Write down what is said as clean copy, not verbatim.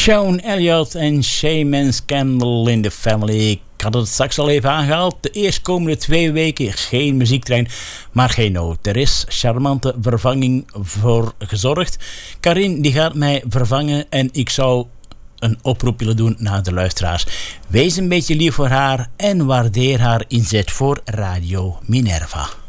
Sean Elliott en Shaman Scandal in the Family. Ik had het straks al even aangehaald. De eerstkomende 2 weken geen muziektrein, maar geen nood. Er is charmante vervanging voor gezorgd. Karin die gaat mij vervangen en ik zou een oproep willen doen naar de luisteraars. Wees een beetje lief voor haar en waardeer haar inzet voor Radio Minerva.